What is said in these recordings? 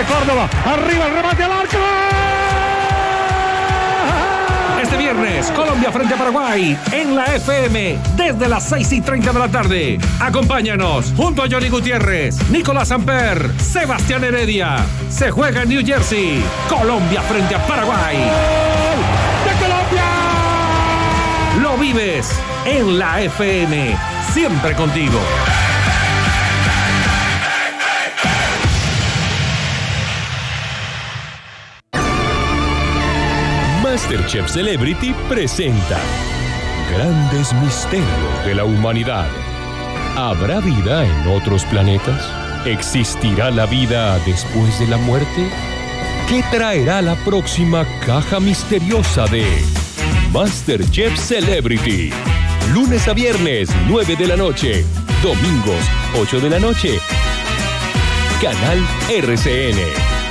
Córdoba, arriba el remate al arco. Este viernes, Colombia frente a Paraguay en la FM desde las 6:30 de la tarde. Acompáñanos junto a Johnny Gutiérrez, Nicolás Samper, Sebastián Heredia. Se juega en New Jersey. Colombia frente a Paraguay. ¡De Colombia! Lo vives en la FM. Siempre contigo. MasterChef Celebrity presenta Grandes Misterios de la Humanidad. ¿Habrá vida en otros planetas? ¿Existirá la vida después de la muerte? ¿Qué traerá la próxima caja misteriosa de MasterChef Celebrity? Lunes a viernes, 9 de la noche. Domingos, 8 de la noche. Canal RCN.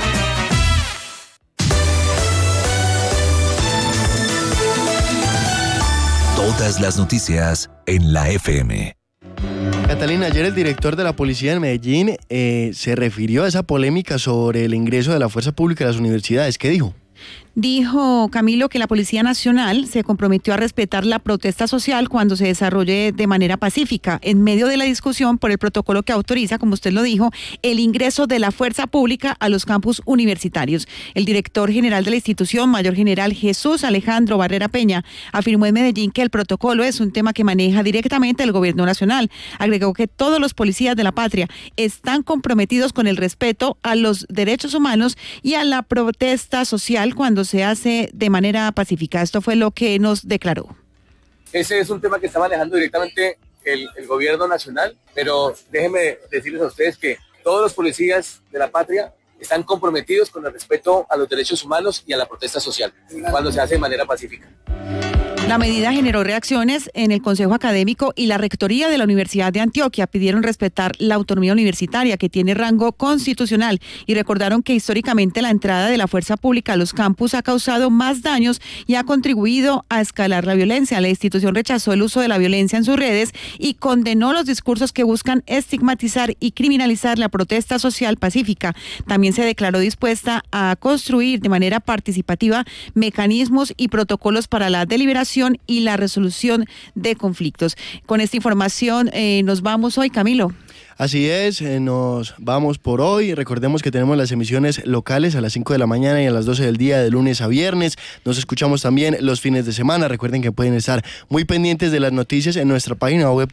Todas las noticias en la FM. Catalina, ayer el director de la policía en Medellín se refirió a esa polémica sobre el ingreso de la fuerza pública a las universidades. ¿Qué dijo? Dijo Camilo que la Policía Nacional se comprometió a respetar la protesta social cuando se desarrolle de manera pacífica, en medio de la discusión por el protocolo que autoriza, como usted lo dijo, el ingreso de la fuerza pública a los campus universitarios. El director general de la institución, Mayor General Jesús Alejandro Barrera Peña, afirmó en Medellín que el protocolo es un tema que maneja directamente el gobierno nacional. Agregó que todos los policías de la patria están comprometidos con el respeto a los derechos humanos y a la protesta social cuando se hace de manera pacífica. Esto fue lo que nos declaró. Ese es un tema que está manejando directamente el gobierno nacional, pero déjenme decirles a ustedes que todos los policías de la patria están comprometidos con el respeto a los derechos humanos y a la protesta social, cuando se hace de manera pacífica. La medida generó reacciones en el Consejo Académico y la Rectoría de la Universidad de Antioquia. Pidieron respetar la autonomía universitaria, que tiene rango constitucional, y recordaron que históricamente la entrada de la fuerza pública a los campus ha causado más daños y ha contribuido a escalar la violencia. La institución rechazó el uso de la violencia en sus redes y condenó los discursos que buscan estigmatizar y criminalizar la protesta social pacífica. También se declaró dispuesta a construir de manera participativa mecanismos y protocolos para la deliberación y la resolución de conflictos. Con esta información nos vamos hoy, Camilo. Así es, nos vamos por hoy. Recordemos que tenemos las emisiones locales a las 5 de la mañana y a las 12 del día, de lunes a viernes. Nos escuchamos también los fines de semana. Recuerden que pueden estar muy pendientes de las noticias en nuestra página web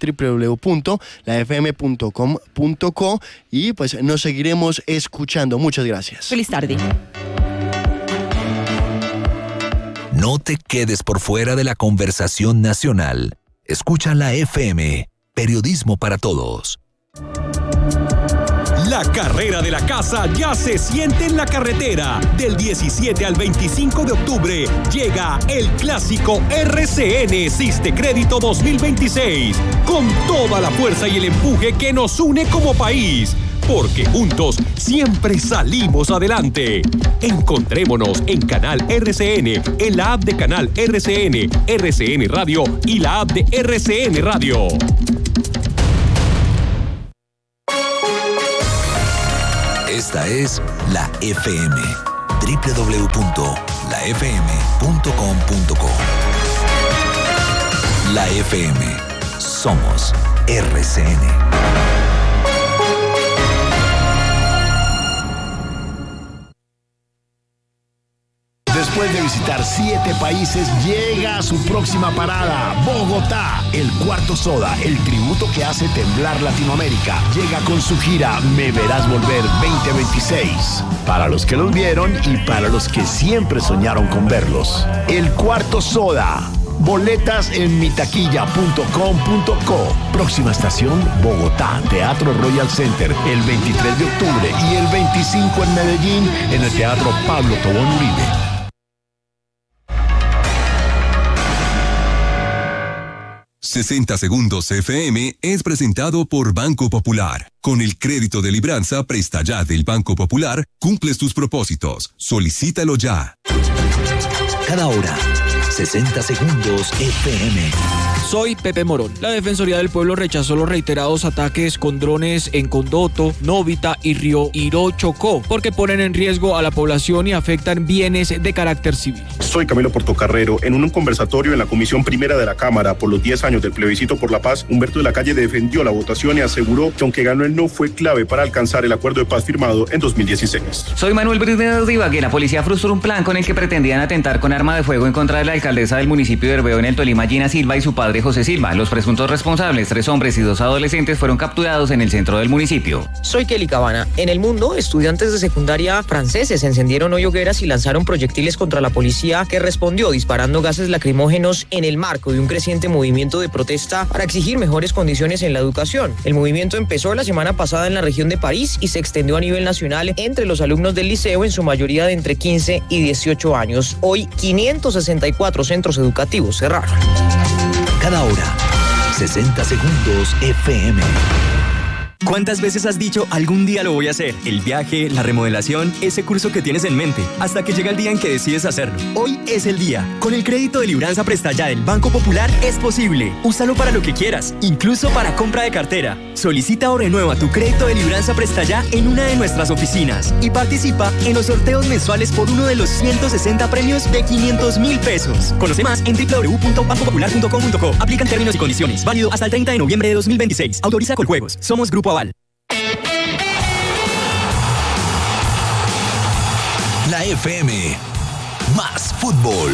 www.lafm.com.co y pues nos seguiremos escuchando. Muchas gracias. Feliz tarde. No te quedes por fuera de la conversación nacional. Escucha la FM, periodismo para todos. La carrera de la casa ya se siente en la carretera. Del 17 al 25 de octubre llega el clásico RCN Siste Crédito 2026, con toda la fuerza y el empuje que nos une como país. Porque juntos siempre salimos adelante. Encontrémonos en Canal RCN, en la app de Canal RCN, RCN Radio y la app de RCN Radio. Esta es la FM, www.lafm.com.co. La FM, somos RCN. Después de visitar 7 países, llega a su próxima parada, Bogotá. El Cuarto Soda, el tributo que hace temblar Latinoamérica, llega con su gira Me Verás Volver 2026. Para los que los vieron y para los que siempre soñaron con verlos. El Cuarto Soda. Boletas en mitaquilla.com.co. Próxima estación, Bogotá, Teatro Royal Center, el 23 de octubre y el 25 en Medellín, en el Teatro Pablo Tobón Uribe. 60 Segundos FM es presentado por Banco Popular. Con el crédito de libranza Presta Ya del Banco Popular, cumples tus propósitos. Solicítalo ya. Cada hora 60 segundos FM. Soy Pepe Morón. La Defensoría del Pueblo rechazó los reiterados ataques con drones en Condoto, Novita y Río Iró Chocó, porque ponen en riesgo a la población y afectan bienes de carácter civil. Soy Camilo Portocarrero. En un conversatorio en la Comisión Primera de la Cámara por los 10 años del plebiscito por la paz, Humberto de la Calle defendió la votación y aseguró que aunque ganó el no, fue clave para alcanzar el acuerdo de paz firmado en 2016. Soy Manuel Briceño de Ibagué. La policía frustró un plan con el que pretendían atentar con arma de fuego en contra de la alcaldesa del municipio de Herbeo en el Tolima, Gina Silva, y su padre José Silva. Los presuntos responsables, 3 hombres y 2 adolescentes, fueron capturados en el centro del municipio. Soy Kelly Cabana. En el mundo, estudiantes de secundaria franceses encendieron hoy hogueras y lanzaron proyectiles contra la policía, que respondió disparando gases lacrimógenos en el marco de un creciente movimiento de protesta para exigir mejores condiciones en la educación. El movimiento empezó la semana pasada en la región de París y se extendió a nivel nacional entre los alumnos del liceo, en su mayoría de entre 15 y 18 años. Hoy, 564 centros educativos cerraron. Cada hora, 60 segundos FM. ¿Cuántas veces has dicho algún día lo voy a hacer? El viaje, la remodelación, ese curso que tienes en mente, hasta que llega el día en que decides hacerlo. Hoy es el día. Con el crédito de Libranza Presta Ya del Banco Popular es posible. Úsalo para lo que quieras, incluso para compra de cartera. Solicita o renueva tu crédito de Libranza Presta Ya en una de nuestras oficinas y participa en los sorteos mensuales por uno de los 160 premios de 500.000 pesos. Conoce más en www.bancopopular.com.co. Aplican términos y condiciones. Válido hasta el 30 de noviembre de 2026. Autoriza Coljuegos. Somos Grupo Aval. La FM, más fútbol.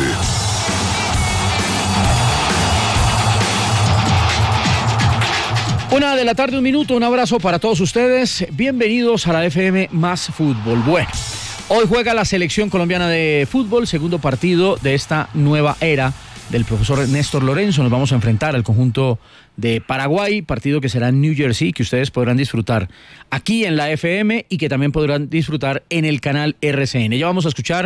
Una de la tarde, 1 minuto, un abrazo para todos ustedes. Bienvenidos a la FM más fútbol. Bueno, hoy juega la selección colombiana de fútbol, segundo partido de esta nueva era del profesor Néstor Lorenzo. Nos vamos a enfrentar al conjunto de Paraguay, partido que será en New Jersey, que ustedes podrán disfrutar aquí en la FM y que también podrán disfrutar en el canal RCN. Ya vamos a escuchar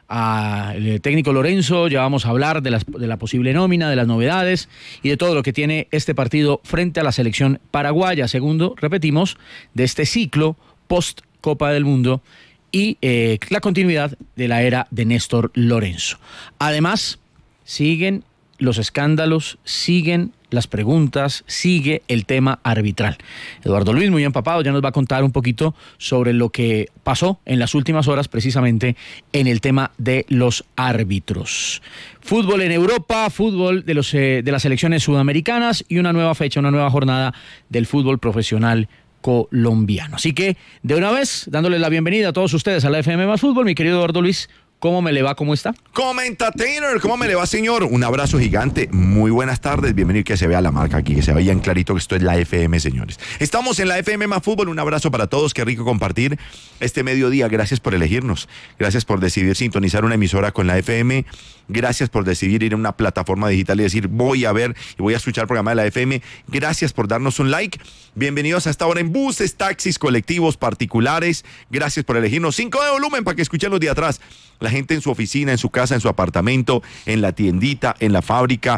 al técnico Lorenzo, ya vamos a hablar de la posible nómina, de las novedades y de todo lo que tiene este partido frente a la selección paraguaya, segundo, repetimos, de este ciclo post Copa del Mundo y la continuidad de la era de Néstor Lorenzo. Además, siguen los escándalos, siguen las preguntas, sigue el tema arbitral. Eduardo Luis, muy empapado, ya nos va a contar un poquito sobre lo que pasó en las últimas horas precisamente en el tema de los árbitros. Fútbol en Europa, fútbol de las selecciones sudamericanas y una nueva fecha, una nueva jornada del fútbol profesional colombiano. Así que, de una vez, dándoles la bienvenida a todos ustedes a la FM más Fútbol, mi querido Eduardo Luis, ¿cómo me le va? ¿Cómo está? Comentator, ¿cómo me le va, señor? Un abrazo gigante, muy buenas tardes, bienvenido, que se vea la marca aquí, que se vea bien clarito que esto es la FM, señores. Estamos en la FM más Fútbol, un abrazo para todos, qué rico compartir este mediodía, gracias por elegirnos, gracias por decidir sintonizar una emisora con la FM, gracias por decidir ir a una plataforma digital y decir voy a ver y voy a escuchar el programa de la FM, gracias por darnos un like, bienvenidos a esta hora en buses, taxis, colectivos, particulares, gracias por elegirnos, 5 de volumen para que escuchen los de atrás, la gente en su oficina, en su casa, en su apartamento, en la tiendita, en la fábrica,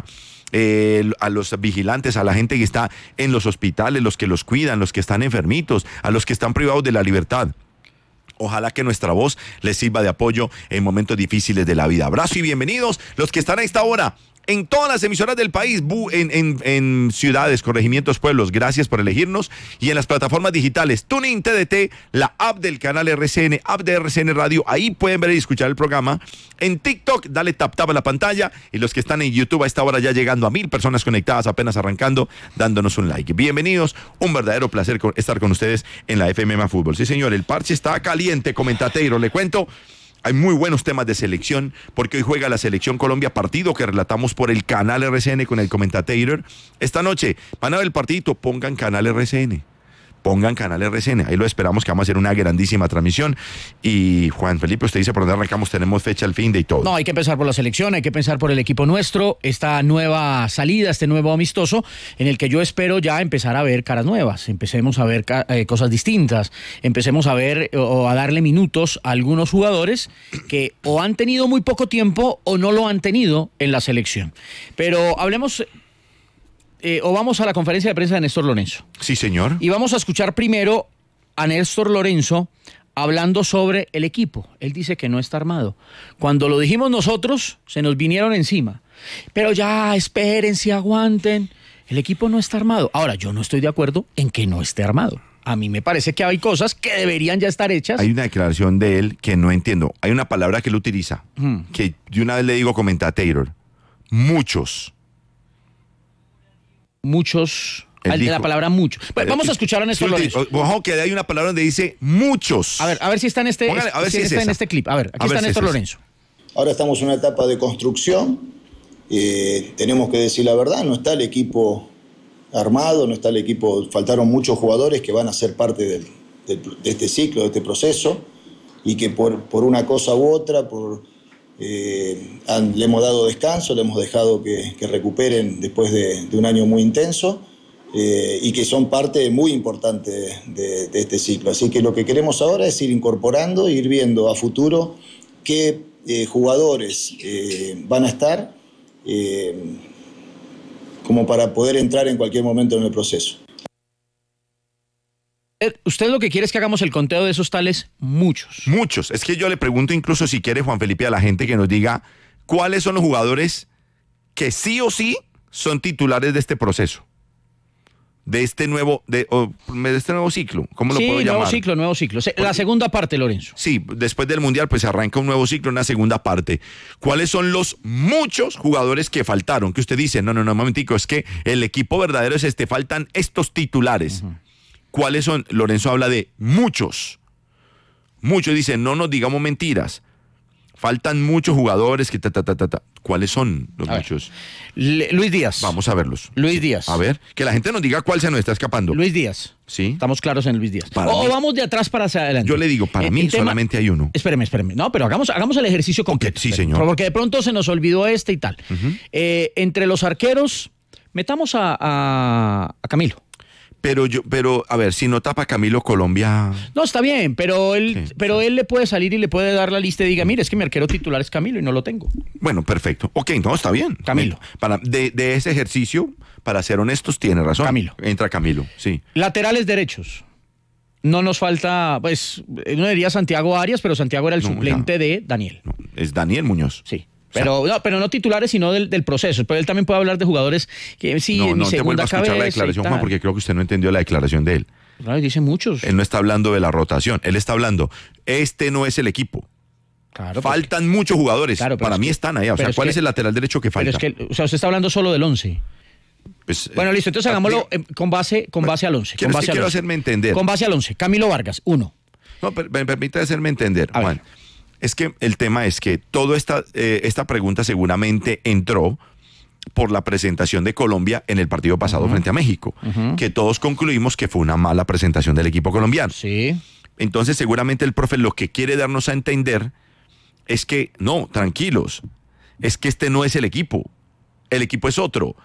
a los vigilantes, a la gente que está en los hospitales, los que los cuidan, los que están enfermitos, a los que están privados de la libertad. Ojalá que nuestra voz les sirva de apoyo en momentos difíciles de la vida. Abrazo y bienvenidos los que están a esta hora en todas las emisoras del país, en ciudades, corregimientos, pueblos. Gracias por elegirnos. Y en las plataformas digitales, TuneIn, TDT, la app del canal RCN, app de RCN Radio. Ahí pueden ver y escuchar el programa. En TikTok, dale tap a la pantalla. Y los que están en YouTube a esta hora ya llegando a 1,000 personas conectadas, apenas arrancando, dándonos un like. Bienvenidos, un verdadero placer estar con ustedes en la FM más Fútbol. Sí, señor, el parche está caliente, comentatero. Le cuento. Hay muy buenos temas de selección, porque hoy juega la Selección Colombia, partido que relatamos por el canal RCN con el comentator. Esta noche van a ver el partidito, pongan canal RCN. Pongan canal RCN, ahí lo esperamos, que vamos a hacer una grandísima transmisión. Y Juan Felipe, usted dice por dónde arrancamos, tenemos fecha al fin de y todo. No, hay que empezar por la selección, hay que pensar por el equipo nuestro, esta nueva salida, este nuevo amistoso, en el que yo espero ya empezar a ver caras nuevas, empecemos a ver cosas distintas, empecemos a ver o a darle minutos a algunos jugadores que o han tenido muy poco tiempo o no lo han tenido en la selección. Pero hablemos... o vamos a la conferencia de prensa de Néstor Lorenzo. Sí, señor. Y vamos a escuchar primero a Néstor Lorenzo hablando sobre el equipo. Él dice que no está armado. Cuando lo dijimos nosotros, se nos vinieron encima. Pero ya, espérense, aguanten. El equipo no está armado. Ahora, yo no estoy de acuerdo en que no esté armado. A mí me parece que hay cosas que deberían ya estar hechas. Hay una declaración de él que no entiendo. Hay una palabra que él utiliza, que de una vez le digo commentator. Muchos. La palabra mucho. Bueno, vamos a escuchar a Néstor Lorenzo. Ojo, que hay una palabra donde dice muchos. A ver si está en este, Póngale, a ver si está en este clip. A ver, aquí está Néstor Lorenzo. Ahora estamos en una etapa de construcción. Tenemos que decir la verdad, no está el equipo armado, no está el equipo, faltaron muchos jugadores que van a ser parte de este ciclo, de este proceso, y que por una cosa u otra, le hemos dado descanso, le hemos dejado que recuperen después de un año muy intenso, y que son parte muy importante de este ciclo. Así que lo que queremos ahora es ir incorporando, ir viendo a futuro qué jugadores van a estar, como para poder entrar en cualquier momento en el proceso. Usted lo que quiere es que hagamos el conteo de esos tales muchos. Muchos. Es que yo le pregunto incluso si quiere, Juan Felipe, a la gente que nos diga cuáles son los jugadores que sí o sí son titulares de este proceso. De este nuevo ciclo, ¿cómo lo puedo llamar? Nuevo ciclo. La segunda parte, Lorenzo. Sí, después del Mundial pues arranca un nuevo ciclo, una segunda parte. ¿Cuáles son los muchos jugadores que faltaron? Que usted dice, no, un momentico, es que el equipo verdadero es faltan estos titulares. ¿Cuáles son? Lorenzo habla de muchos. Muchos, dice, no nos digamos mentiras. Faltan muchos jugadores que ¿Cuáles son los muchos? Luis Díaz. Vamos a verlos. Luis Díaz. A ver, que la gente nos diga cuál se nos está escapando. Luis Díaz. Sí. Estamos claros en Luis Díaz. O vamos de atrás para hacia adelante. Yo le digo, para mí solamente hay uno. Espéreme. No, pero hagamos el ejercicio completo. Sí, señor. Porque de pronto se nos olvidó y tal. Entre los arqueros, metamos a Camilo. Pero, a ver, si no tapa Camilo, Colombia... No, está bien, pero él le puede salir y le puede dar la lista y diga, mire, es que mi arquero titular es Camilo y no lo tengo. Bueno, perfecto. Ok, no, está bien. Camilo. De ese ejercicio, para ser honestos, tiene razón. Camilo. Entra Camilo, sí. Laterales derechos. No nos falta, pues, uno diría Santiago Arias, pero Santiago era el suplente de Daniel. No, es Daniel Muñoz. Sí. Pero no titulares, sino del proceso. Pero él también puede hablar de jugadores que sí, en mi segunda cabeza. No te vuelvo a escuchar la declaración, Juan, porque creo que usted no entendió la declaración de él. Claro, dice muchos. Él no está hablando de la rotación. Él está hablando, este no es el equipo. Claro, faltan muchos jugadores. Claro, para mí están allá. O sea, ¿cuál es el lateral derecho que falta? Pero es que, usted está hablando solo del 11. Pues, bueno, listo. Entonces hagámoslo con base al 11. Quiero hacerme entender. Con base al 11. Camilo Vargas, 1. No, me permite hacerme entender, Juan. Es que el tema es que toda esta pregunta seguramente entró por la presentación de Colombia en el partido pasado frente a México, que todos concluimos que fue una mala presentación del equipo colombiano. Sí. Entonces seguramente el profe lo que quiere darnos a entender es que, no, tranquilos, es que este no es el equipo es otro.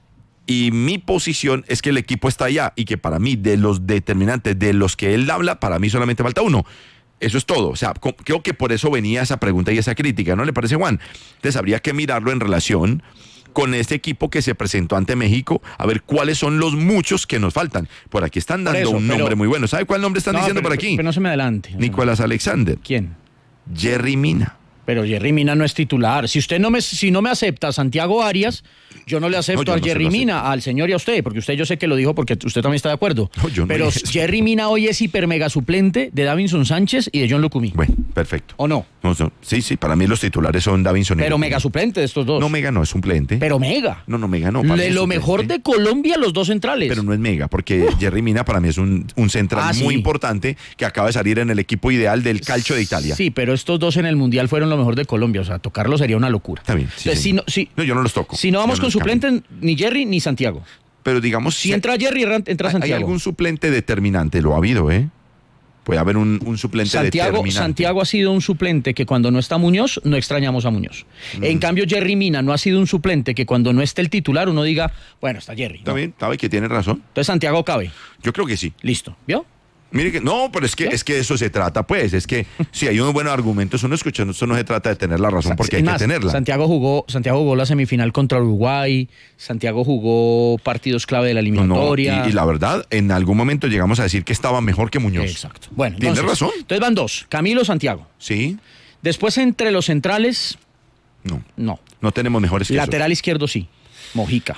Y mi posición es que el equipo está allá y que para mí, de los determinantes de los que él habla, para mí solamente falta uno. Eso es todo. O sea, creo que por eso venía esa pregunta y esa crítica, ¿no le parece, Juan? Entonces habría que mirarlo en relación con este equipo que se presentó ante México, a ver cuáles son los muchos que nos faltan. Por aquí están dando un nombre muy bueno. ¿Sabe cuál nombre están diciendo por aquí? Pero no se me adelante. Nicolás Alexander. ¿Quién? Jerry Mina. Pero Jerry Mina no es titular. Si no me acepta a Santiago Arias, yo no le acepto a Jerry Mina, al señor y a usted, porque usted yo sé que lo dijo porque usted también está de acuerdo. Pero Jerry Mina hoy es hiper mega suplente de Davinson Sánchez y de John Lucumí. Bueno, perfecto. ¿O no? Sí, para mí los titulares son Davinson y Pero Lucumí. mega suplente de estos dos. No, mega no, es suplente. Pero mega. No, mega no. De lo mejor de Colombia, los dos centrales. Pero no es mega, porque Jerry Mina para mí es un central muy importante que acaba de salir en el equipo ideal del Calcio de Italia. Sí, pero estos dos en el Mundial fueron lo mejor de Colombia. O sea, tocarlo sería una locura. Está bien. Sí, entonces, no, yo no los toco. Si no vamos con suplente, ni Jerry ni Santiago. Pero digamos... Si entra Jerry, entra Santiago. ¿Hay algún suplente determinante? Lo ha habido, ¿eh? Puede haber un suplente determinante. Santiago ha sido un suplente que cuando no está Muñoz, no extrañamos a Muñoz. En cambio, Jerry Mina no ha sido un suplente que cuando no esté el titular, uno diga, bueno, está Jerry. Está bien, sabe que tiene razón. Entonces, Santiago cabe. Yo creo que sí. Listo. ¿Vio? Mire que no, pero es que de eso se trata, pues. Es que si hay unos buenos argumentos, uno escucha, esto no se trata de tener la razón porque hay que tenerla. Santiago jugó la semifinal contra Uruguay, Santiago jugó partidos clave de la eliminatoria. Y la verdad, en algún momento llegamos a decir que estaba mejor que Muñoz. Exacto. Bueno, ¿Tienes razón? Entonces van dos, Camilo, Santiago. Sí. Después entre los centrales, no tenemos mejores que lateral izquierdo sí, Mojica.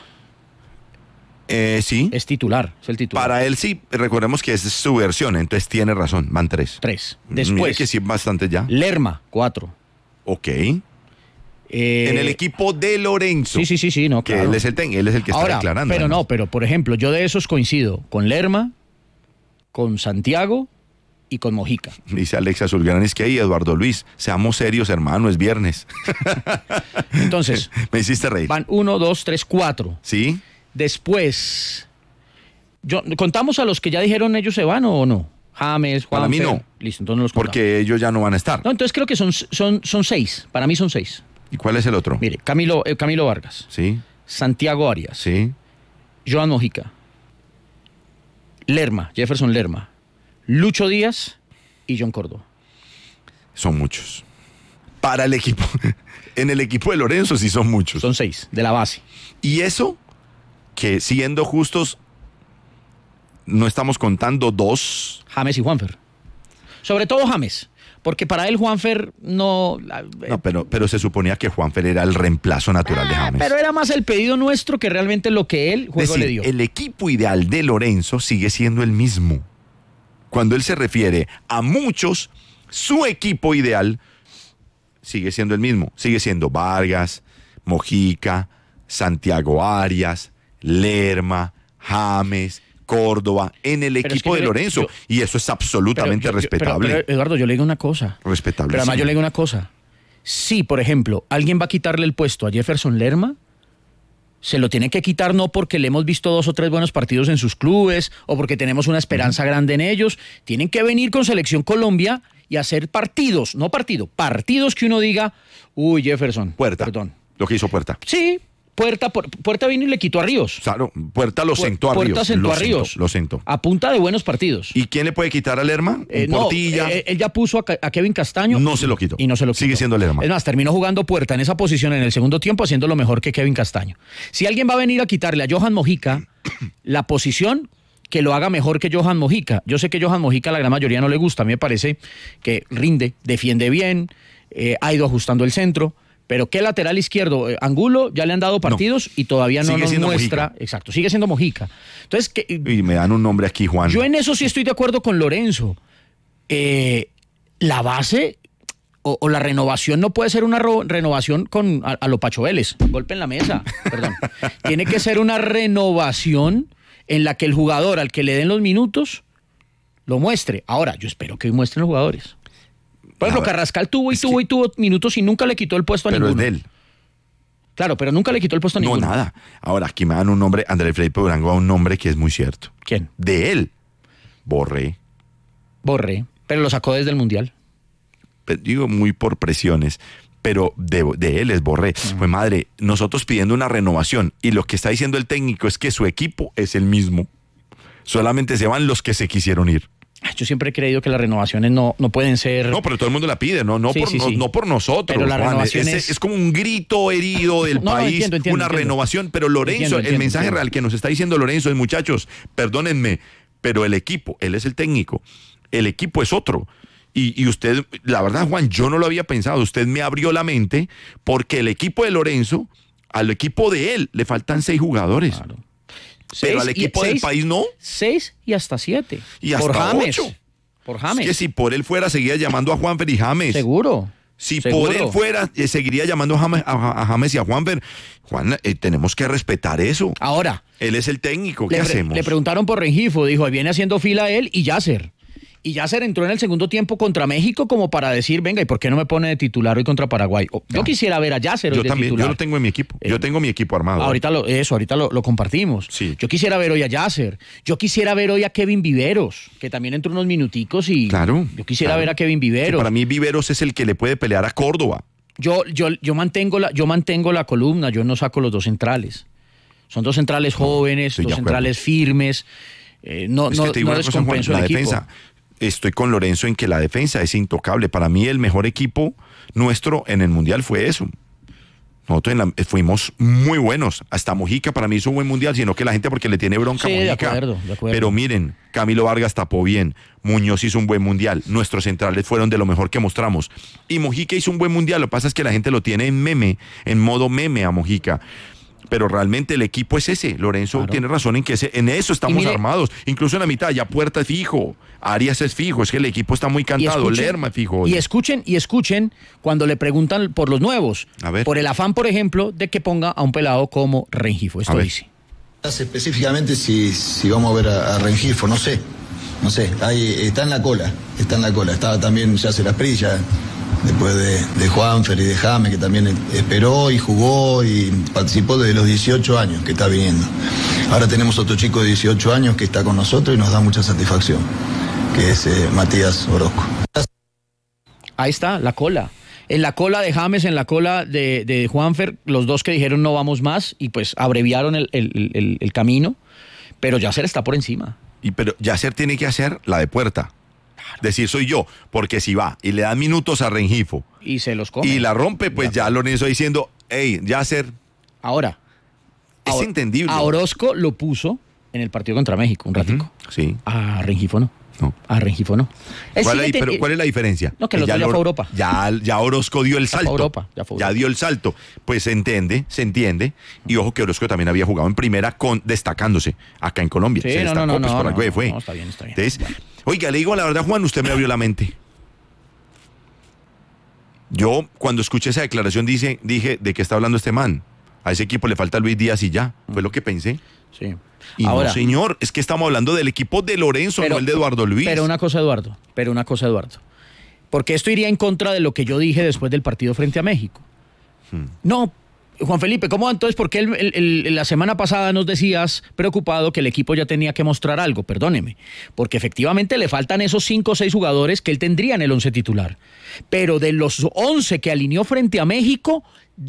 Sí. Es titular, es el titular. Para él sí, recordemos que es su versión, entonces tiene razón, van 3. Después. Mire que sí, bastante ya. Lerma, 4. Ok. En el equipo de Lorenzo. Sí, no, que claro. él es el que está declarando. Pero pero por ejemplo, yo de esos coincido con Lerma, con Santiago y con Mojica. Dice Alexa Zulgranis que ahí, Eduardo Luis, seamos serios, hermano, es viernes. Entonces. Me hiciste reír. Van 1, 2, 3, 4. Sí. Después, ¿contamos a los que ya dijeron ellos se van o no? James, Juan. Para mí no. Listo, entonces no los contamos. Porque ellos ya no van a estar. No, entonces creo que son 6. Para mí son 6. ¿Y cuál es el otro? Mire, Camilo Vargas. Sí. Santiago Arias. Sí. Joan Mojica. Jefferson Lerma. Lucho Díaz y John Córdoba. Son muchos. Para el equipo. En el equipo de Lorenzo sí son muchos. Son 6, de la base. Y eso, que siendo justos, no estamos contando 2. James y Juanfer. Sobre todo James, porque para él Juanfer no... No, pero se suponía que Juanfer era el reemplazo natural de James. Pero era más el pedido nuestro que realmente lo que él le dio. El equipo ideal de Lorenzo sigue siendo el mismo. Cuando él se refiere a muchos, su equipo ideal sigue siendo el mismo. Sigue siendo Vargas, Mojica, Santiago Arias, Lerma, James, Córdoba, en el equipo de Lorenzo. Y eso es absolutamente respetable. Pero, Eduardo, yo le digo una cosa. Respetable. Pero además yo le digo una cosa. Si, por ejemplo, alguien va a quitarle el puesto a Jefferson Lerma, se lo tiene que quitar no porque le hemos visto 2 o 3 buenos partidos en sus clubes o porque tenemos una esperanza grande en ellos. Tienen que venir con Selección Colombia y hacer partidos que uno diga, uy, Jefferson. Perdón. Lo que hizo Puerta. Sí, Puerta vino y le quitó a Ríos. Claro, Puerta lo sentó a Ríos. Puerta sentó a Ríos. Lo sentó. A punta de buenos partidos. ¿Y quién le puede quitar a Lerma? Portilla. Él ya puso a Kevin Castaño. No se lo quitó. Y no se lo quitó. Sigue siendo Lerma. Es más, terminó jugando Puerta en esa posición en el segundo tiempo, haciendo lo mejor que Kevin Castaño. Si alguien va a venir a quitarle a Johan Mojica la posición, que lo haga mejor que Johan Mojica. Yo sé que Johan Mojica a la gran mayoría no le gusta. A mí me parece que rinde, defiende bien, ha ido ajustando el centro. Pero ¿qué lateral izquierdo? Angulo ya le han dado partidos y todavía no nos muestra. Mojica. Exacto, sigue siendo Mojica. Entonces, y me dan un nombre aquí, Juan. Yo en eso sí estoy de acuerdo con Lorenzo. La base o la renovación no puede ser una renovación a lo Pacho Vélez. Golpe en la mesa, perdón. Tiene que ser una renovación en la que el jugador al que le den los minutos lo muestre. Ahora, yo espero que muestren los jugadores. Por ejemplo, Carrascal tuvo minutos y nunca le quitó el puesto a ninguno. Pero es de él. Claro, pero nunca le quitó el puesto a ninguno. No, nada. Ahora, aquí me dan un nombre, André Felipe Durango da un nombre que es muy cierto. ¿Quién? De él. Borré. Pero lo sacó desde el Mundial. Digo, muy por presiones. Pero de él es Borré. Pues madre, nosotros pidiendo una renovación y lo que está diciendo el técnico es que su equipo es el mismo. Solamente se van los que se quisieron ir. Yo siempre he creído que las renovaciones no pueden ser... No, pero todo el mundo la pide, no por nosotros. Pero la renovación es como un grito herido del país, entiendo. Renovación. Pero Lorenzo, el mensaje real que nos está diciendo Lorenzo es, muchachos, perdónenme, pero el equipo, él es el técnico, el equipo es otro. Y usted, la verdad, Juan, yo no lo había pensado, usted me abrió la mente, porque el equipo de Lorenzo, al equipo de él, le faltan 6 jugadores. Claro. Pero al equipo del país no. 6 y hasta 7. Y hasta por James. 8. Por James. Es que si por él fuera, seguiría llamando a Juanfer y James. Seguro. Si por él fuera, seguiría llamando a James y a Juanfer. Juan, tenemos que respetar eso. Ahora. Él es el técnico. ¿Qué hacemos? Le preguntaron por Rengifo. Dijo, ahí viene haciendo fila él y Yasser. Y Yasser entró en el segundo tiempo contra México como para decir, venga, ¿y por qué no me pone de titular hoy contra Paraguay? Yo quisiera ver a Yasser hoy de titular. Yo lo tengo en mi equipo. Yo tengo mi equipo armado. Ahorita lo compartimos. Sí. Yo quisiera ver hoy a Yasser. Yo quisiera ver hoy a Kevin Viveros, que también entró unos minuticos y... Claro. Yo quisiera ver a Kevin Viveros. Sí, para mí Viveros es el que le puede pelear a Córdoba. Yo mantengo la columna, yo no saco los 2 centrales. Son 2 centrales jóvenes, 2 centrales firmes. no descompenso el la equipo. defensa. Estoy con Lorenzo en que la defensa es intocable. Para mí el mejor equipo nuestro en el Mundial fue eso. Nosotros fuimos muy buenos. Hasta Mojica para mí hizo un buen Mundial, sino que la gente porque le tiene bronca a Mojica. De acuerdo. Pero miren, Camilo Vargas tapó bien, Muñoz hizo un buen Mundial, nuestros centrales fueron de lo mejor que mostramos. Y Mojica hizo un buen Mundial, lo que pasa es que la gente lo tiene en modo meme a Mojica. Pero realmente el equipo es ese. Lorenzo tiene razón en que en eso estamos armados. Incluso en la mitad, ya Puerta es fijo, Arias es fijo, es que el equipo está muy cantado, Lerma es fijo. Y escuchen cuando le preguntan por los nuevos. Por el afán, por ejemplo, de que ponga a un pelado como Rengifo. Esto dice. Específicamente si vamos a ver a Rengifo, no sé. Ahí está en la cola. Estaba también Yasser Asprilla, después de Juanfer y de James, que también esperó y jugó y participó desde los 18 años que está viniendo. Ahora tenemos otro chico de 18 años que está con nosotros y nos da mucha satisfacción, que es Matías Orozco. Ahí está, la cola. En la cola de James, en la cola de Juanfer, los dos que dijeron no vamos más y pues abreviaron el camino, pero Yasser está por encima. Pero Yasser tiene que hacer la de Puerta. Decir soy yo, porque si va y le dan minutos a Rengifo y se los come y la rompe, pues ya Lorenzo diciendo, hey, Yasser. Ahora, es entendible. A Orozco lo puso en el partido contra México un ratico. Sí. A Rengifo no. A Rengifo no. Pero ¿cuál es la diferencia? No, que los dos ya fue a Europa. Ya Orozco dio el salto. Ya fue Europa. Ya dio el salto. Pues se entiende. Y ojo que Orozco también había jugado en primera destacándose acá en Colombia. Sí, se destacó, por algo fue. No, está bien. Entonces, oiga, le digo la verdad, Juan, usted me abrió la mente. Yo, cuando escuché esa declaración, dije, ¿de qué está hablando este man? A ese equipo le falta Luis Díaz y ya. Fue lo que pensé. Sí. Y ahora, no, señor, es que estamos hablando del equipo de Lorenzo, no el de Eduardo Luis. Pero una cosa, Eduardo. Porque esto iría en contra de lo que yo dije después del partido frente a México. No, Juan Felipe, ¿cómo entonces? ¿Por qué la semana pasada nos decías preocupado que el equipo ya tenía que mostrar algo? Perdóneme. Porque efectivamente le faltan esos 5 o 6 jugadores que él tendría en el 11 titular. Pero de los 11 que alineó frente a México,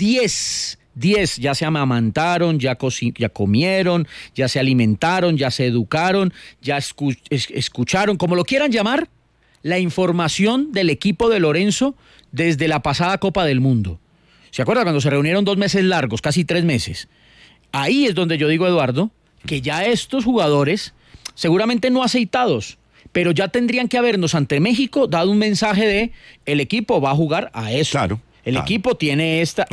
10 ya se amamantaron, ya comieron, ya se alimentaron, ya se educaron, ya escucharon, como lo quieran llamar, la información del equipo de Lorenzo desde la pasada Copa del Mundo. ¿Se acuerda cuando se reunieron 2 meses largos, casi 3 meses? Ahí es donde yo digo, Eduardo, que ya estos jugadores, seguramente no aceitados, pero ya tendrían que habernos ante México dado un mensaje de el equipo va a jugar a eso. Claro. El equipo tiene estos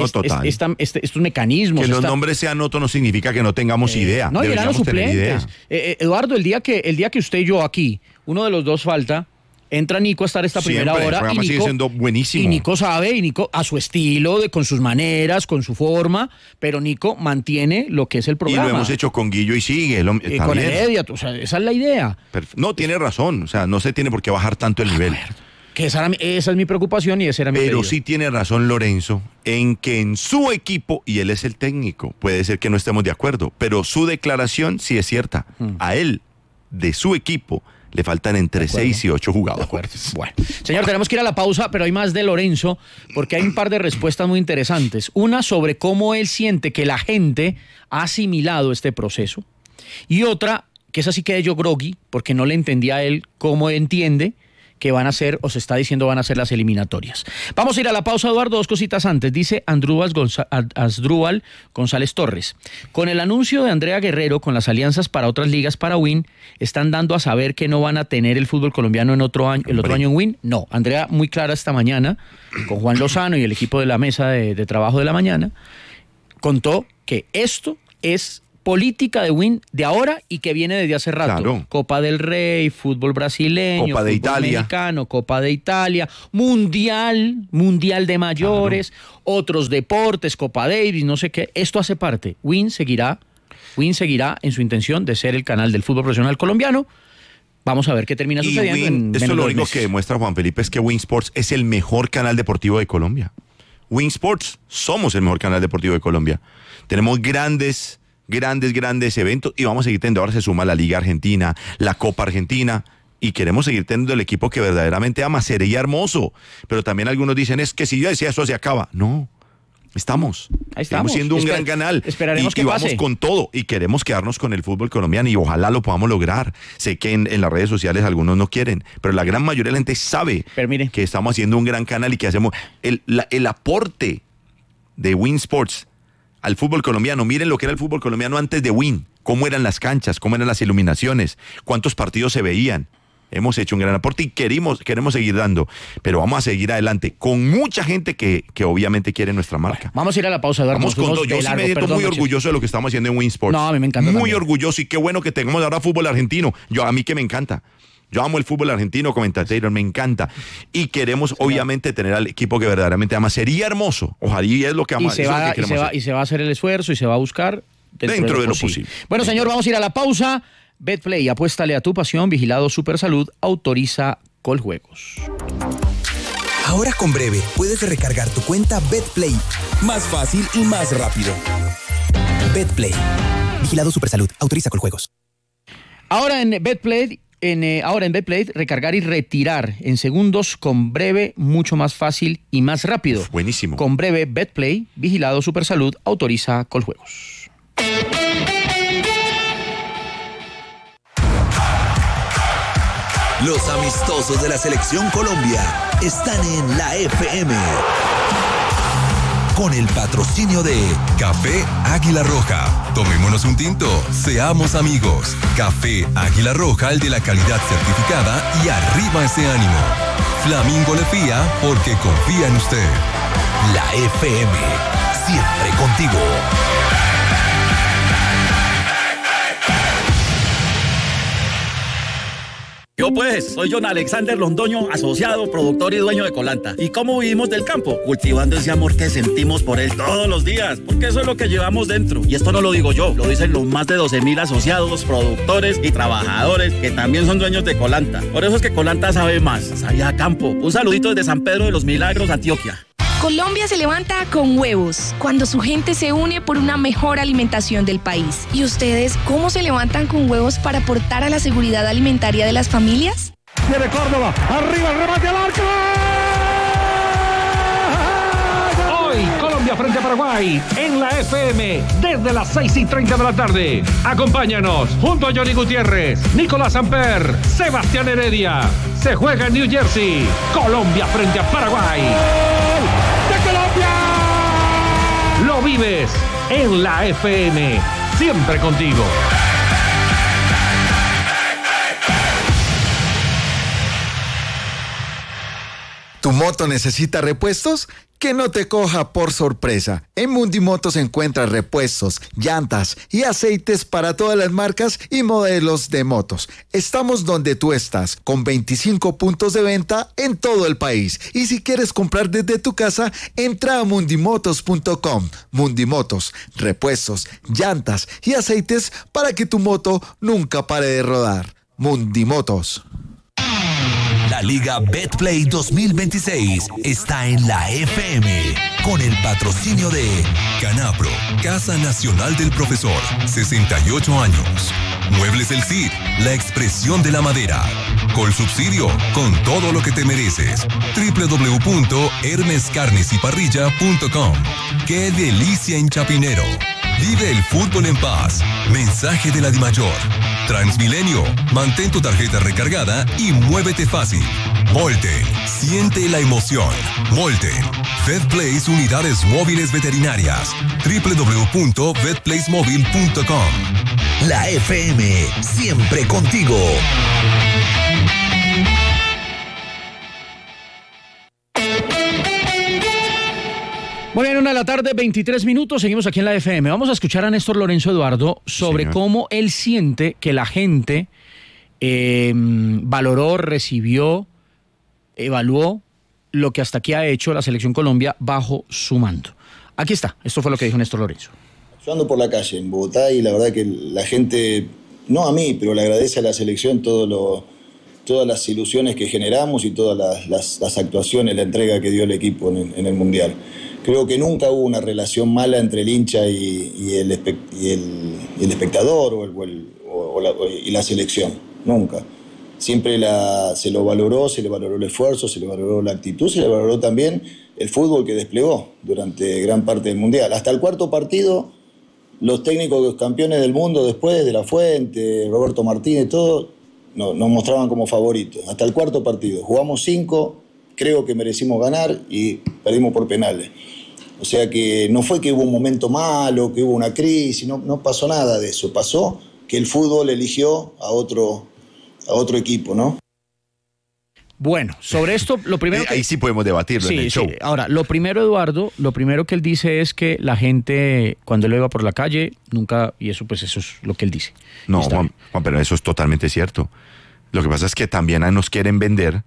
mecanismos. Que los nombres sean otros no significa que no tengamos idea. No, eran los suplentes. Eduardo, el día que usted y yo aquí, uno de los dos falta, entra Nico a estar esta primera hora y Nico, siendo buenísimo. Y Nico sabe, y Nico a su estilo, con sus maneras, con su forma, pero Nico mantiene lo que es el programa. Y lo hemos hecho con Guillo y sigue. Con Heredia, o sea, esa es la idea. No, tiene razón, o sea, no se tiene por qué bajar tanto el nivel. Que esa es mi preocupación y ese era mi pedido. Pero sí tiene razón Lorenzo en que en su equipo, y él es el técnico, puede ser que no estemos de acuerdo, pero su declaración sí es cierta. A él, de su equipo, le faltan entre 6 y 8 jugadores. Bueno, señor, tenemos que ir a la pausa, pero hay más de Lorenzo, porque hay un par de respuestas muy interesantes. Una sobre cómo él siente que la gente ha asimilado este proceso, y otra, que esa sí quedé yo groggy, porque no le entendía a él cómo entiende que van a ser, o se está diciendo van a ser las eliminatorias. Vamos a ir a la pausa, Eduardo, 2 cositas antes. Dice Asdrúbal González Torres. Con el anuncio de Andrea Guerrero con las alianzas para otras ligas para Win, ¿están dando a saber que no van a tener el fútbol colombiano el otro año en Win? No. Andrea, muy clara esta mañana, con Juan Lozano y el equipo de la mesa de trabajo de la mañana, contó que esto es política de Win de ahora y que viene desde hace rato. Claro. Copa del Rey, fútbol brasileño, Copa de fútbol Italia, mexicano, Copa de Italia, mundial de mayores, otros deportes, Copa Davis, no sé qué. Esto hace parte. Win seguirá en su intención de ser el canal del fútbol profesional colombiano. Vamos a ver qué termina sucediendo. Esto es lo único que demuestra Juan Felipe, es que Win Sports es el mejor canal deportivo de Colombia. Win Sports somos el mejor canal deportivo de Colombia. Tenemos grandes eventos y vamos a seguir teniendo. Ahora se suma la Liga Argentina, la Copa Argentina, y queremos seguir teniendo el equipo que verdaderamente ama. Sería hermoso, pero también algunos dicen es que si yo decía eso se acaba. No, Estamos. Ahí estamos. Estamos siendo un gran canal. Esperaremos que y pase. vamos con todo. Y queremos quedarnos con el fútbol colombiano y ojalá lo podamos lograr. Sé que en las redes sociales algunos no quieren, pero la gran mayoría de la gente sabe que estamos haciendo un gran canal y que hacemos el aporte de Win Sports al fútbol colombiano. Miren lo que era el fútbol colombiano antes de Win. Cómo eran las canchas, cómo eran las iluminaciones, cuántos partidos se veían. Hemos hecho un gran aporte y queremos seguir dando, pero vamos a seguir adelante con mucha gente que obviamente quiere nuestra marca. Vamos a ir a la pausa, Eduardo. Vamos con todo. Yo sí me siento muy orgulloso de lo que estamos haciendo en Win Sports. No, a mí me encanta. Muy también. orgulloso y qué bueno que tengamos ahora fútbol argentino. A mí que me encanta. Yo amo el fútbol argentino, comentatero, me encanta. Y queremos, obviamente, tener al equipo que verdaderamente ama. Sería hermoso. Ojalá y es lo que amamos. Y se va a hacer el esfuerzo y se va a buscar dentro de lo posible. Bueno, señor, vamos a ir a la pausa. Betplay, apuéstale a tu pasión, vigilado Supersalud, autoriza Coljuegos. Ahora con Breve puedes recargar tu cuenta Betplay. Más fácil y más rápido. Betplay, vigilado Supersalud, autoriza Coljuegos. Ahora en Betplay, recargar y retirar en segundos con Breve, mucho más fácil y más rápido. Buenísimo. Con Breve, Betplay, vigilado Supersalud, autoriza Coljuegos. Los amistosos de la Selección Colombia están en la FM. Con el patrocinio de Café Águila Roja. Tomémonos un tinto, seamos amigos. Café Águila Roja, el de la calidad certificada y arriba ese ánimo. Flamingo le fía porque confía en usted. La FM, siempre contigo. Yo pues, soy John Alexander Londoño, asociado, productor y dueño de Colanta. ¿Y cómo vivimos del campo? Cultivando ese amor que sentimos por él todos los días, porque eso es lo que llevamos dentro. Y esto no lo digo yo, lo dicen los más de 12,000 asociados, productores y trabajadores que también son dueños de Colanta. Por eso es que Colanta sabe más, sabe a campo. Un saludito desde San Pedro de los Milagros, Antioquia. Colombia se levanta con huevos, cuando su gente se une por una mejor alimentación del país. ¿Y ustedes cómo se levantan con huevos para aportar a la seguridad alimentaria de las familias? Viene Córdoba, arriba el remate al arco. Hoy, Colombia frente a Paraguay, en la FM, desde las 6:30 de la tarde. Acompáñanos, junto a Johnny Gutiérrez, Nicolás Samper, Sebastián Heredia. Se juega en New Jersey. Colombia frente a Paraguay. ¡De Colombia! Lo vives en la FM, siempre contigo. ¿Tu moto necesita repuestos? Que no te coja por sorpresa. En Mundimotos encuentras repuestos, llantas y aceites para todas las marcas y modelos de motos. Estamos donde tú estás, con 25 puntos de venta en todo el país. Y si quieres comprar desde tu casa, entra a mundimotos.com. Mundimotos, repuestos, llantas y aceites para que tu moto nunca pare de rodar. Mundimotos. La Liga Betplay 2026 está en la FM con el patrocinio de Canapro, Casa Nacional del Profesor, 68 años. Muebles El Cid, la expresión de la madera. Colsubsidio, con todo lo que te mereces. www.hermescarnesyparrilla.com. ¡Qué delicia en Chapinero! Vive el fútbol en paz. Mensaje de la DIMAYOR. Transmilenio, mantén tu tarjeta recargada y muévete fácil. Molten, siente la emoción. Molten, VetPlace Unidades Móviles Veterinarias. www.vetplacemobile.com. La FM, siempre contigo. Muy bien, 1:00 p.m, 23 minutos, seguimos aquí en la FM. Vamos a escuchar a Néstor Lorenzo Eduardo sobre cómo él siente que la gente valoró, recibió, evaluó lo que hasta aquí ha hecho la Selección Colombia bajo su mando. Aquí está, esto fue lo que dijo Néstor Lorenzo. Yo ando por la calle en Bogotá y la verdad que la gente, no a mí, pero le agradece a la selección todas las ilusiones que generamos y todas las actuaciones, la entrega que dio el equipo en el Mundial. Creo que nunca hubo una relación mala entre el hincha y el espectador y la selección. Nunca. siempre se lo valoró, se le valoró el esfuerzo, se le valoró la actitud, se le valoró también el fútbol que desplegó durante gran parte del Mundial. Hasta el cuarto partido, los técnicos campeones del mundo después, De La Fuente, Roberto Martínez, todos, nos mostraban como favoritos. Hasta el cuarto partido. Jugamos 5, creo que merecimos ganar y perdimos por penales. O sea que no fue que hubo un momento malo, que hubo una crisis, no pasó nada de eso. Pasó que el fútbol eligió a otro equipo, ¿no? Bueno, sobre esto, lo primero... Ahí sí podemos debatirlo en el show. Ahora, lo primero, Eduardo, lo primero que él dice es que la gente, cuando él iba por la calle, nunca... Y eso, pues, eso es lo que él dice. No, Juan, pero eso es totalmente cierto. Lo que pasa es que también nos quieren vender,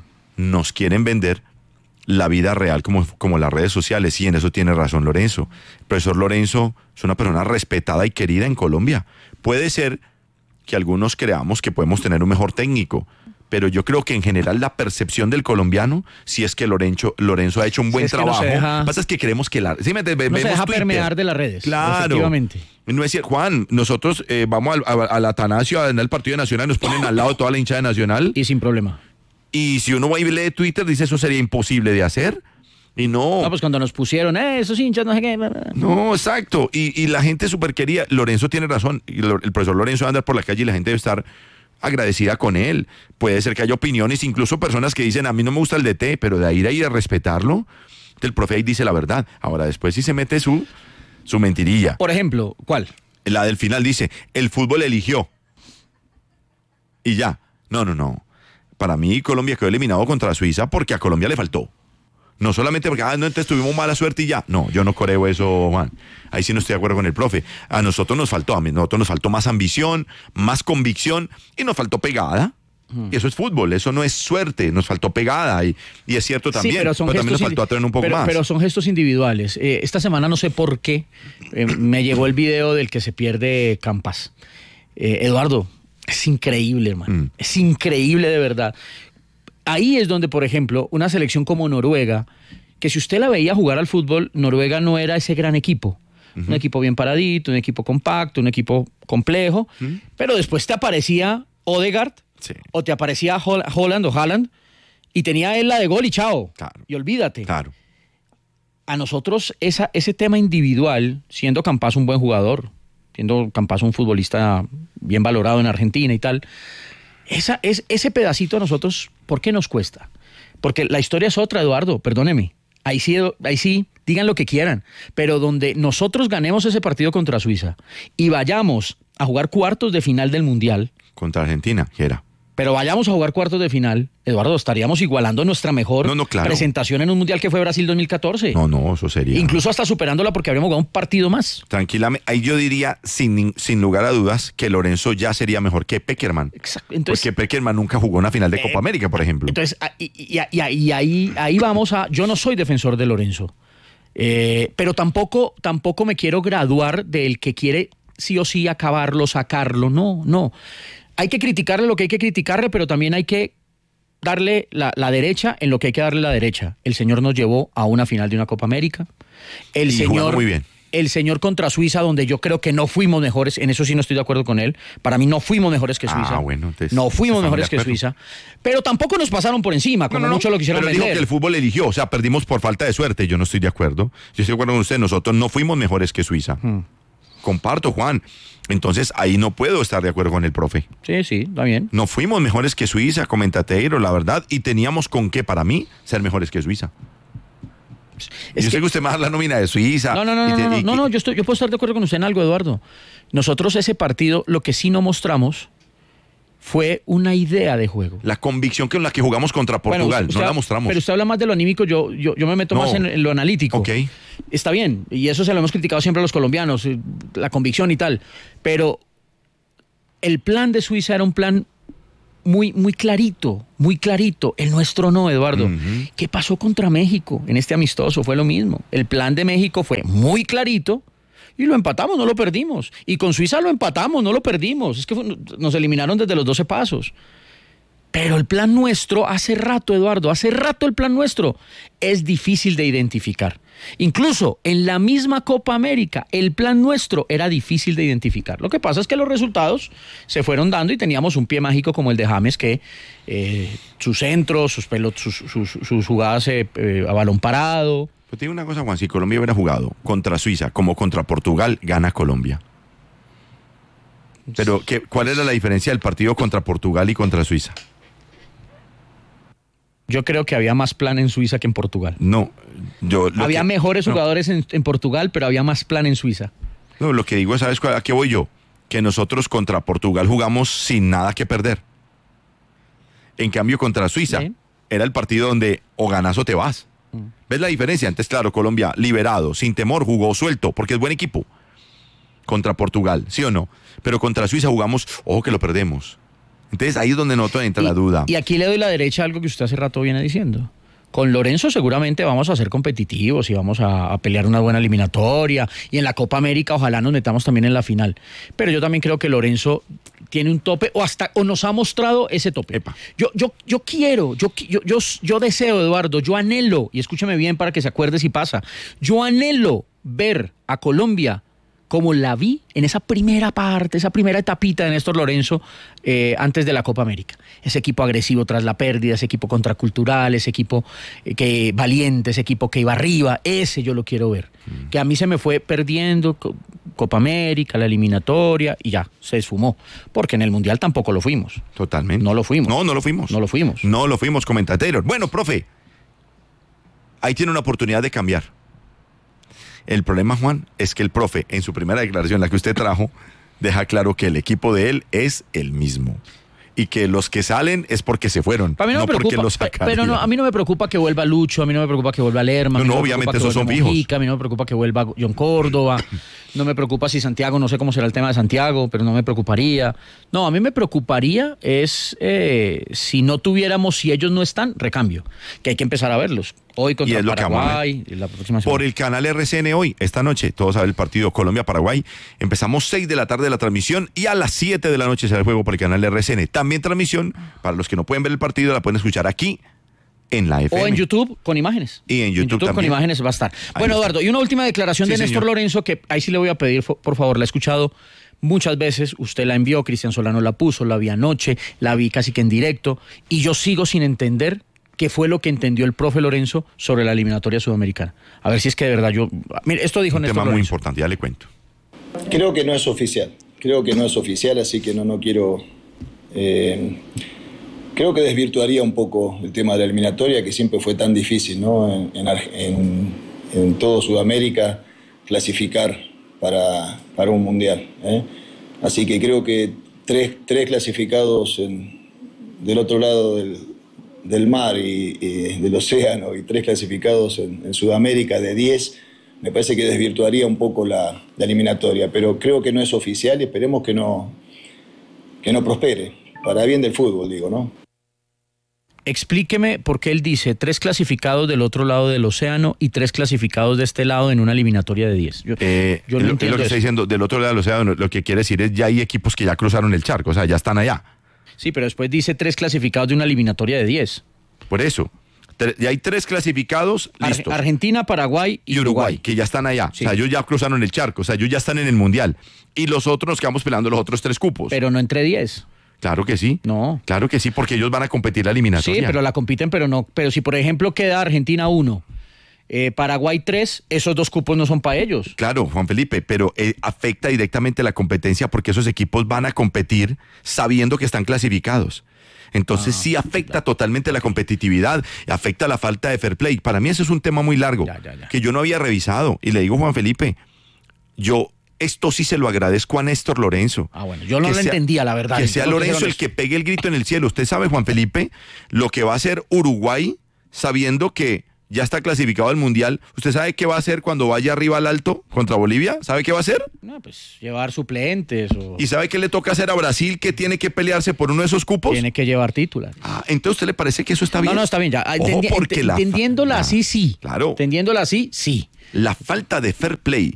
la vida real como las redes sociales, y en eso tiene razón Lorenzo. El profesor Lorenzo es una persona respetada y querida en Colombia. Puede ser que algunos creamos que podemos tener un mejor técnico, pero yo creo que en general la percepción del colombiano, si es que Lorenzo ha hecho un buen trabajo. Lo que pasa es que creemos que no se deja permear de las redes. Claro. Efectivamente. No es cierto, Juan, nosotros vamos al Atanasio en el partido de Nacional, nos ponen al lado toda la hinchada de Nacional. Y sin problema. Y si uno va y lee Twitter, dice eso sería imposible de hacer. Y no. No, pues cuando nos pusieron, esos hinchas, no sé qué. No, exacto. Y la gente súper quería. Lorenzo tiene razón. El profesor Lorenzo anda por la calle y la gente debe estar agradecida con él. Puede ser que haya opiniones, incluso personas que dicen, a mí no me gusta el DT, pero de ir a respetarlo, el profe ahí dice la verdad. Ahora, después sí se mete su mentirilla. Por ejemplo, ¿cuál? La del final dice, el fútbol eligió. Y ya. No. Para mí, Colombia quedó eliminado contra Suiza porque a Colombia le faltó. No solamente porque, entonces tuvimos mala suerte y ya. No, yo no creo eso, Juan. Ahí sí no estoy de acuerdo con el profe. A nosotros nos faltó más ambición, más convicción y nos faltó pegada. Y eso es fútbol, eso no es suerte, nos faltó pegada y es cierto también, pero también nos faltó atrever un poco más. Pero son gestos individuales. Esta semana no sé por qué me llegó el video del que se pierde Campas. Eduardo, es increíble, hermano. Es increíble de verdad. Ahí es donde, por ejemplo, una selección como Noruega, que si usted la veía jugar al fútbol, Noruega no era ese gran equipo. Un equipo bien paradito, un equipo compacto, un equipo complejo, pero después te aparecía Odegaard, o te aparecía Haaland, y tenía él la de gol y chao. Claro. Y olvídate. Claro. A nosotros ese tema individual, siendo Campas un buen jugador, siendo Campas un futbolista bien valorado en Argentina y tal, ese pedacito a nosotros, ¿por qué nos cuesta? Porque la historia es otra, Eduardo, perdóneme. Ahí sí, digan lo que quieran, pero donde nosotros ganemos ese partido contra Suiza y vayamos a jugar cuartos de final del Mundial. Contra Argentina, que era. Pero vayamos a jugar cuartos de final, Eduardo, estaríamos igualando nuestra mejor presentación en un Mundial que fue Brasil 2014. No, eso sería. Incluso hasta superándola porque habríamos jugado un partido más. Tranquilamente, ahí yo diría, sin lugar a dudas, que Lorenzo ya sería mejor que Peckerman. Exacto. Entonces, porque Peckerman nunca jugó una final de Copa América, por ejemplo. Entonces, ahí vamos a... Yo no soy defensor de Lorenzo, pero tampoco me quiero graduar del que quiere sí o sí acabarlo, sacarlo. No. Hay que criticarle lo que hay que criticarle, pero también hay que darle la derecha en lo que hay que darle la derecha. El señor nos llevó a una final de una Copa América. Jugando muy bien. El señor contra Suiza, donde yo creo que no fuimos mejores, en eso sí no estoy de acuerdo con él. Para mí no fuimos mejores que Suiza. No fuimos mejores que Suiza. Pero tampoco nos pasaron por encima, como muchos lo quisieron vender. Pero dijo que el fútbol eligió, o sea, perdimos por falta de suerte. Yo no estoy de acuerdo. Yo estoy de acuerdo con usted, nosotros no fuimos mejores que Suiza. Comparto, Juan. Entonces, ahí no puedo estar de acuerdo con el profe. Sí, está bien. No fuimos mejores que Suiza, comentateiro, la verdad, y teníamos con qué, para mí, ser mejores que Suiza. Yo sé que usted me da la nómina de Suiza. No, yo puedo estar de acuerdo con usted en algo, Eduardo. Nosotros ese partido, lo que sí no mostramos fue una idea de juego. La convicción con la que jugamos contra Portugal, no la mostramos. Pero usted habla más de lo anímico, yo me meto más en lo analítico. Ok. Está bien, y eso se lo hemos criticado siempre a los colombianos, la convicción y tal. Pero el plan de Suiza era un plan muy clarito. El nuestro no, Eduardo. ¿Qué pasó contra México en este amistoso? Fue lo mismo. El plan de México fue muy clarito. Y lo empatamos, no lo perdimos. Y con Suiza lo empatamos, no lo perdimos. Es que nos eliminaron desde los 12 pasos. Pero el plan nuestro, hace rato, Eduardo, hace rato el plan nuestro es difícil de identificar. Incluso en la misma Copa América, el plan nuestro era difícil de identificar. Lo que pasa es que los resultados se fueron dando y teníamos un pie mágico como el de James, que sus centros, sus jugadas a balón parado. Pero te digo una cosa, Juan, si Colombia hubiera jugado contra Suiza como contra Portugal, gana Colombia. Pero, ¿cuál era la diferencia del partido contra Portugal y contra Suiza? Yo creo que había más plan en Suiza que en Portugal. No, había mejores jugadores en Portugal, pero había más plan en Suiza. No, lo que digo es, ¿sabes a qué voy yo? Que nosotros contra Portugal jugamos sin nada que perder. En cambio, contra Suiza, era el partido donde o ganas o te vas. ¿Ves la diferencia? Antes, claro, Colombia liberado, sin temor, jugó suelto, porque es buen equipo. Contra Portugal, ¿sí o no? Pero contra Suiza jugamos, ojo que lo perdemos. Entonces ahí es donde noto entra la duda. Y aquí le doy la derecha a algo que usted hace rato viene diciendo. Con Lorenzo seguramente vamos a ser competitivos y vamos a pelear una buena eliminatoria. Y en la Copa América ojalá nos metamos también en la final. Pero yo también creo que Lorenzo tiene un tope o nos ha mostrado ese tope. Yo deseo, Eduardo, yo anhelo, y escúcheme bien para que se acuerde si pasa, yo anhelo ver a Colombia como la vi en esa primera parte, esa primera etapita de Néstor Lorenzo antes de la Copa América. Ese equipo agresivo tras la pérdida, ese equipo contracultural, ese equipo valiente, ese equipo que iba arriba, ese yo lo quiero ver. Que a mí se me fue perdiendo Copa América, la eliminatoria, y ya, se esfumó. Porque en el Mundial tampoco lo fuimos. Totalmente. No lo fuimos. No lo fuimos. No lo fuimos. No lo fuimos, comentatero. Bueno, profe, ahí tiene una oportunidad de cambiar. El problema, Juan, es que el profe, en su primera declaración, la que usted trajo, deja claro que el equipo de él es el mismo. Y que los que salen es porque se fueron, no porque los sacaron. Pero no, a mí no me preocupa que vuelva Lucho, a mí no me preocupa que vuelva Lerma. No, obviamente esos son fijos. A mí no me preocupa que vuelva John Córdoba. No me preocupa si Santiago, no sé cómo será el tema de Santiago, pero no me preocuparía. No, a mí me preocuparía es si no tuviéramos, si ellos no están, recambio. Que hay que empezar a verlos. Hoy contra Paraguay, y la próxima semana. Por el canal RCN hoy, esta noche, todos saben el partido Colombia-Paraguay. Empezamos 6 de la tarde la transmisión y a las 7 de la noche será el juego por el canal RCN. También transmisión, para los que no pueden ver el partido, la pueden escuchar aquí en la FM. O en YouTube con imágenes. Y en YouTube con imágenes va a estar. Bueno, Eduardo, y una última declaración de Néstor Lorenzo, que ahí sí le voy a pedir, por favor, la he escuchado muchas veces, usted la envió, Cristian Solano la puso, la vi anoche, la vi casi que en directo, y yo sigo sin entender qué fue lo que entendió el profe Lorenzo sobre la eliminatoria sudamericana. A ver si es que de verdad mire, esto dijo Néstor Lorenzo. Un tema muy importante, ya le cuento. Creo que no es oficial, así que no quiero... creo que desvirtuaría un poco el tema de la eliminatoria, que siempre fue tan difícil, ¿no? En todo Sudamérica clasificar para un mundial, ¿eh? Así que creo que tres clasificados del otro lado del mar y del océano, y 3 clasificados en Sudamérica de 10, me parece que desvirtuaría un poco la eliminatoria, pero creo que no es oficial y esperemos que no prospere, para bien del fútbol, digo, ¿no? Explíqueme por qué él dice 3 clasificados del otro lado del océano y 3 clasificados de este lado en una eliminatoria de 10. Yo no entiendo lo que está diciendo, del otro lado del océano, lo que quiere decir es ya hay equipos que ya cruzaron el charco, o sea, ya están allá. Sí, pero después dice 3 clasificados de una eliminatoria de 10. Por eso. Ya hay 3 clasificados listos. Argentina, Paraguay y Uruguay. Que ya están allá. Sí. O sea, ellos ya cruzaron el charco. O sea, ellos ya están en el Mundial. Y los otros nos quedamos peleando los otros 3 cupos. Pero no entre 10. Claro que sí. No. Claro que sí, porque ellos van a competir la eliminatoria. Sí, pero la compiten, pero no. Pero si, por ejemplo, queda Argentina 1, Paraguay 3, esos 2 cupos no son para ellos. Claro, Juan Felipe, pero afecta directamente la competencia porque esos equipos van a competir sabiendo que están clasificados. Entonces sí afecta totalmente la competitividad, afecta la falta de fair play. Para mí ese es un tema muy largo que yo no había revisado. Y le digo, Juan Felipe, esto sí se lo agradezco a Néstor Lorenzo. Bueno, yo no lo entendía, la verdad. Que sea Lorenzo el que pegue el grito en el cielo. Usted sabe, Juan Felipe, lo que va a hacer Uruguay sabiendo que ya está clasificado al Mundial. ¿Usted sabe qué va a hacer cuando vaya arriba al alto contra Bolivia? ¿Sabe qué va a hacer? No, pues llevar suplentes. ¿Y sabe qué le toca hacer a Brasil, que tiene que pelearse por uno de esos cupos? Tiene que llevar titulares. Entonces, ¿usted le parece que eso está bien? No, está bien ya. Entendiéndola así, sí. Claro. Entendiéndola así, sí. La falta de fair play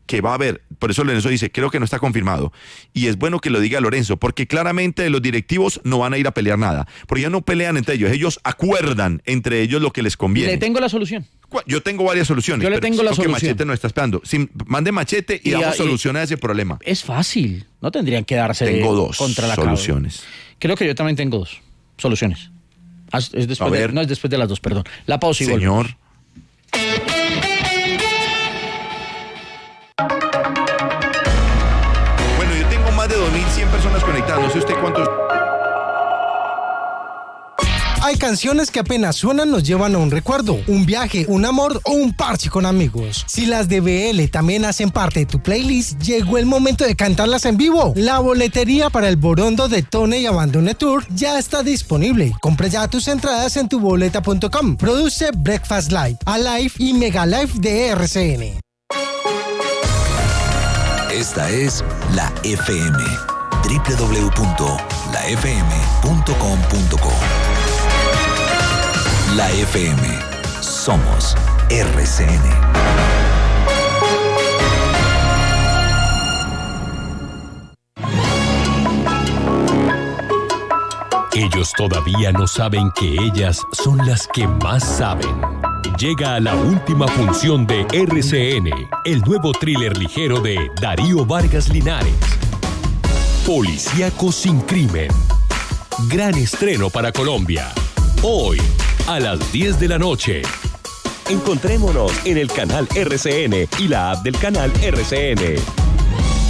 que va a haber, por eso Lorenzo dice, creo que no está confirmado, y es bueno que lo diga Lorenzo, porque claramente los directivos no van a ir a pelear nada, porque ellos no pelean entre ellos acuerdan entre ellos lo que les conviene. Le tengo la solución. Yo tengo varias soluciones. Yo le tengo la solución. Que Machete no está esperando. Mande Machete y damos solución a ese problema. Es fácil. No tendrían que darse tengo dos contra la soluciones. Creo que yo también tengo dos soluciones. Es después no es después de las dos, perdón. La pausa y Señor. Bueno, yo tengo más de 2.100 personas conectadas. No sé usted cuántos... Hay canciones que apenas suenan nos llevan a un recuerdo, un viaje, un amor o un parche con amigos. Si las de BL también hacen parte de tu playlist, llegó el momento de cantarlas en vivo. La boletería para el Borondo de Tone y Abandone Tour ya está disponible. Compra ya tus entradas en tuboleta.com. Produce Breakfast Live, Alive y Mega Live de RCN. Esta es la FM. www.lafm.com.co. La FM. Somos RCN. Ellos todavía no saben que ellas son las que más saben. Llega a la última función de RCN, el nuevo thriller ligero de Darío Vargas Linares. Policíaco sin crimen. Gran estreno para Colombia. Hoy, a las 10 de la noche. Encontrémonos en el canal RCN y la app del canal RCN.